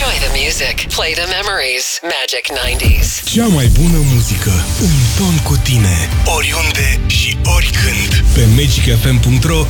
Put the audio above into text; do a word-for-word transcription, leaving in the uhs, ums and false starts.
Enjoy the music. Play the memories. Magic nouăzeci. Cea mai bună muzică. Un ton cu tine. Oriunde și oricând. Pe magic f m punct r o